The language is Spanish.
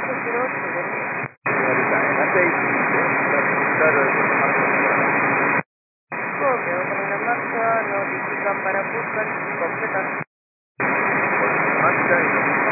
808, ¿verdad? Señorita, en la 615 está registrado el marco central. Correo con la marcha, notifican para buscar y completar. Con la marcha y